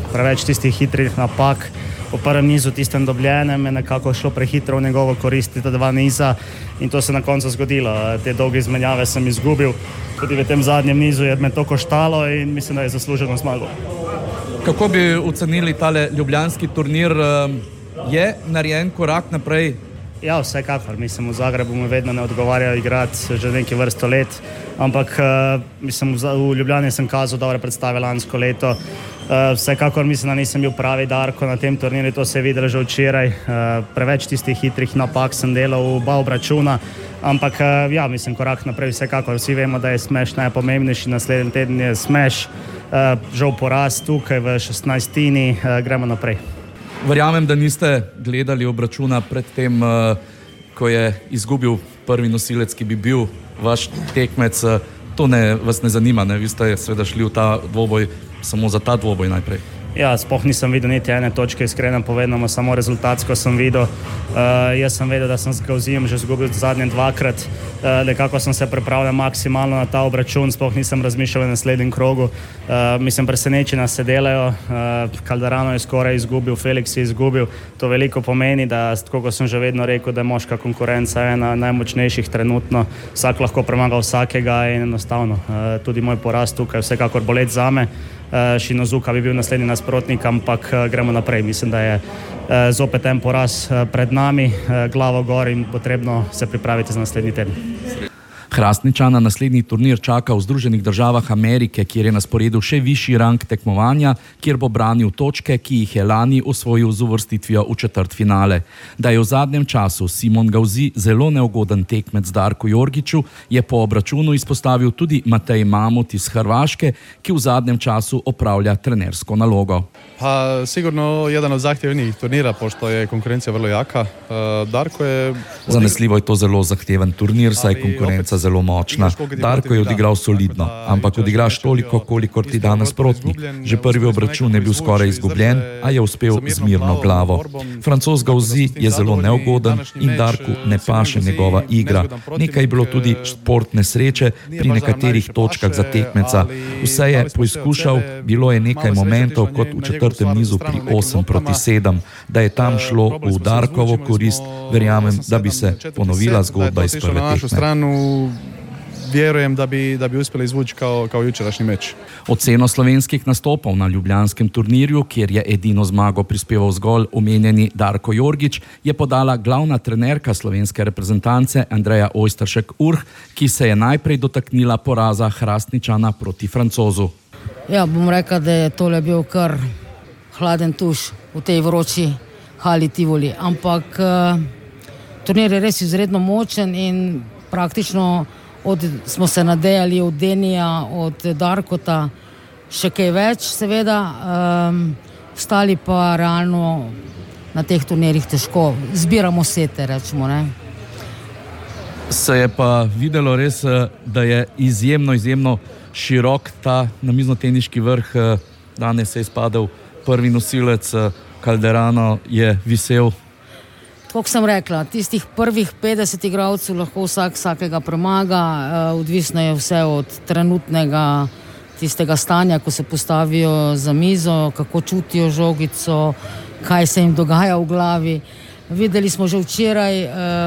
preveč tistih hitrih napak. Po prvem nizu, tistem dobljenem, je nekako šlo prehitro v njegovo korist, ta dva niza, in to se na koncu zgodilo. Te dolge izmenjave sem izgubil, tudi v tem zadnjem nizu je me to koštalo in mislim, da je zasluženo zmago. Kako bi ocenili tale ljubljanski turnir? Je narejen korak naprej? Ja, vsekakor. Mislim, v Zagrebu mi vedno ne odgovarjajo igrati že nekaj vrsto let, ampak mislim, v Ljubljani sem kazal dobre predstave lansko leto. Vsekakor mislim, da nisem bil pravi Darko na tem turnirju, to se je videlo že včeraj. Preveč tistih hitrih napak sem delal v oba obračuna, ampak ja, mislim, korak naprej vsekakor. Vsi vemo, da je Smeš najpomembnejši, naslednji teden je Smeš, žal poraz tukaj v 16. Gremo naprej. Verjamem, da niste gledali obračuna pred tem, ko je izgubil prvi nosilec, ki bi bil vaš tekmec. To vas ne zanima, ne? Vi ste seveda šli v ta dvoboj samo za ta dvoboj najprej. Ja, sploh nisem videl niti ene točke, iskreno povedano, samo rezultatsko sem videl. Jaz sem vedel, da sem z Gauzijem že izgubil zadnje dvakrat. Nekako sem se pripravljal maksimalno na ta obračun, sploh nisem razmišljal v naslednjem krogu. Mislim, presenečenja se delajo. Calderano je skoraj izgubil, Felix je izgubil. To veliko pomeni, da, tako sem že vedno rekel, da je moška konkurenca ena najmočnejših trenutno. Vsak lahko premaga vsakega in enostavno. Tudi moj poraz tukaj vsekakor bolet zame. Shinozuka bi bil naslednji nasprotnik, ampak gremo naprej. Mislim, da je zopet en poraz pred nami, glavo gor in potrebno se pripraviti za naslednji teden. Hrastničana naslednji turnir čaka v Združenih državah Amerike, kjer je na sporedu še višji rang tekmovanja, kjer bo branil točke, ki jih je lani osvojil z uvrstitvijo v četrtfinale. Da je v zadnjem času Simon Gauzi zelo neugoden tekmec Darku Jorgiću, je po obračunu izpostavil tudi Matej Mamut iz Hrvaške, ki v zadnjem času opravlja trenersko nalogo. Pa sigurno jedan od zahtjevnijih turnira, pošto je konkurencija vrlo jaka. Darko je... Zanesljivo je to zelo zahteven turnir, saj je konkurenca zelo močna. Darko je odigral solidno, ampak odigraš toliko, kolikor ti da nasprotnik. Že prvi obračun je bil skoraj izgubljen, a je uspel z mirno glavo. Francoz Gauzi je zelo neugoden in Darku ne paše njegova igra. Nekaj je bilo tudi športne sreče pri nekaterih točkah za tekmeca. Vse je poizkušal, bilo je nekaj momentov kot v četrtem nizu pri 8-7, da je tam šlo v Darkovo korist. Verjamem, da bi se ponovila zgodba iz prve tekme. Vjerujem, da bi uspjeli izvući kao jučerašnji meč. Oceno slovenskih nastopov na ljubljanskem turnirju, kjer je edino zmago prispeval zgolj omenjeni Darko Jorgić, je podala glavna trenerka slovenske reprezentance Andreja Ojsteršek-Urh, ki se je najprej dotaknila poraza Hrastničana proti Francozu. Ja, bom rekla, da je tole bil kar hladen tuš v tej vroči hali Tivoli, ampak turnir je res izredno močen in praktično smo se nadejali od Denija, od Darkota, še kaj več seveda, stali pa realno na teh turnirjih težko, zbiramo sete, rečemo, ne. Se je pa videlo res, da je izjemno širok ta namiznoteniški vrh. Danes je izpadel prvi nosilec, Calderano je visel. Tako sem rekla, tistih prvih 50 igralcev lahko vsakega premaga, odvisno je vse od trenutnega tistega stanja, ko se postavijo za mizo, kako čutijo žogico, kaj se jim dogaja v glavi. Videli smo že včeraj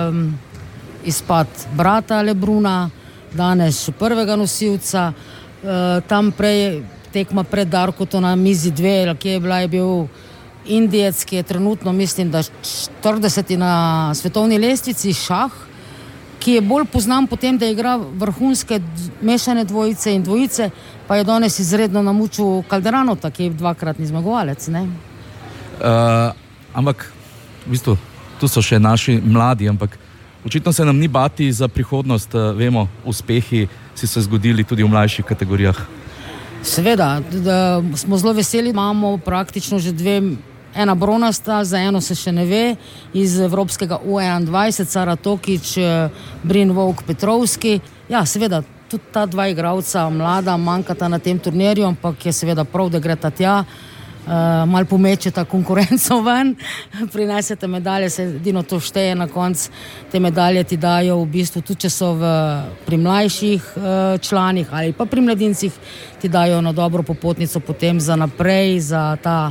izpad brata Lebruna, danes še prvega nosilca, tam prej tekma pred Darkotom na mizi 2, ki je bila, je bil Indijec, ki je trenutno, mislim, da 40 na svetovni lestvici, šah, ki je bolj poznan po tem, da igra vrhunske mešane dvojice in dvojice, pa je danes izredno namučil Calderanota, ki je dvakratni zmagovalec, ne? Ampak, v bistvu, tu so še naši mladi, ampak očitno se nam ni bati za prihodnost. Vemo, uspehi si se zgodili tudi v mlajših kategorijah. Seveda, smo zelo veseli, imamo praktično že ena bronasta, za eno se še ne ve, iz evropskega U21, Sara Tokić, Brin Vovk Petrovski. Ja, seveda, tudi ta dva igralca mlada manjkata na tem turnirju, ampak je seveda prav, da gre ta tja, malo pomečeta konkurenco ven, prinesete medalje, se edino to šteje na koncu. Te medalje ti dajo v bistvu, tudi če so pri mlajših članih ali pa pri mladincih, ti dajo na dobro popotnico potem za naprej, za ta